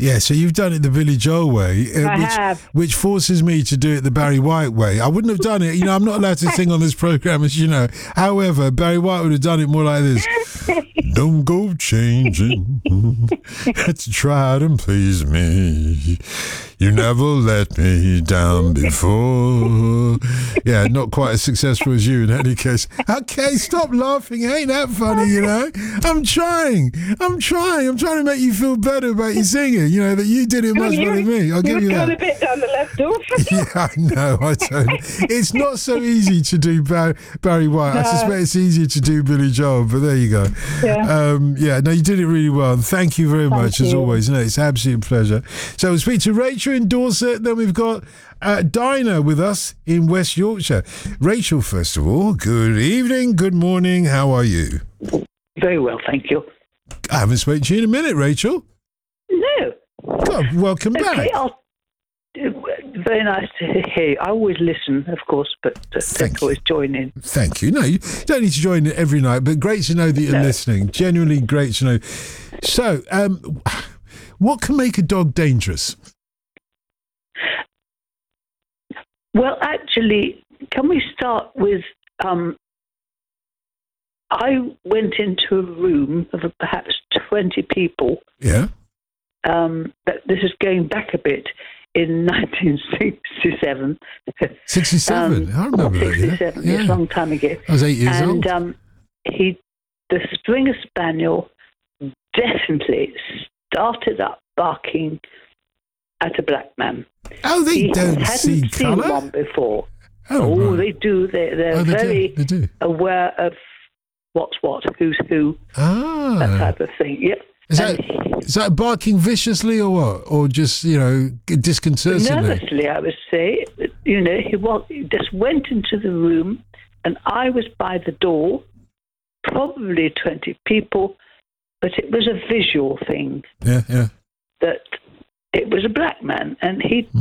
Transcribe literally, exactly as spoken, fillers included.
Yeah, so you've done it the Billy Joel way, uh, I which, have. which forces me to do it the Barry White way. I wouldn't have done it. You know, I'm not allowed to sing on this program, as you know. However, Barry White would have done it more like this. Don't go changing to try to please me. You never let me down before. Yeah, not quite as successful as you in any case. Okay, stop laughing. Ain't that funny, you know? I'm trying. I'm trying. I'm trying to make you feel better about your singing, you know, that you did it much you, better than me. I'll give you that. a bit down the left door. Yeah, I know. I totally. It's not so easy to do Bar- Barry White. I No. suspect it's easier to do Billy Joel, but there you go. Yeah. Um, yeah, no, you did it really well. And thank you very Thank much, as you. always. No, it's an absolute pleasure. So we'll speak to Rachel in Dorset. Then we've got uh, Dinah with us in West Yorkshire. Rachel, first of all, good evening, good morning. How are you? Very well, thank you. I haven't spoken to you in a minute, Rachel. No. God, welcome back. Okay, I'll, very nice to hear you. I always listen, of course, but uh, Thank don't always join in. Thank you. No, you don't need to join it every night, but great to know that you're No. listening. Genuinely great to know. So, um, what can make a dog dangerous? Well, actually, can we start with... Um, I went into a room of perhaps twenty people. Yeah. Um, but this is going back a bit, in nineteen sixty-seven. sixty-seven. Um, I remember that. sixty-seven, Yeah. yes, a long time ago. I was eight years and, old. um, he, the Springer Spaniel definitely started up barking at a black man. Oh, they he don't hadn't see seen colour? one before. Oh, Oh, right. they do. They, they're Oh, they do, very they do. aware of what's what, who's who, that Ah. type of thing. Yep. Is And that, is that barking viciously or what? Or just, you know, disconcertingly? nervously, I would say. You know, he, was, he just went into the room, and I was by the door, probably twenty people, but it was a visual thing Yeah, yeah. that it was a black man, and he